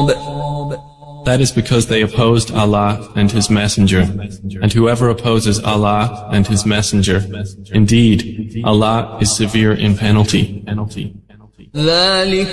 That is because they opposed Allah and His Messenger. And whoever opposes Allah and His Messenger, indeed, Allah is severe in penalty.